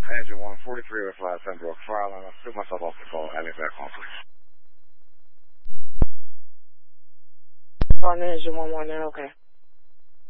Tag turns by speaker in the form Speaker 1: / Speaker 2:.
Speaker 1: Engine 14305 Pembroke Fire Line. I took myself off the call. Add me back on, please.
Speaker 2: On Engine 119, okay.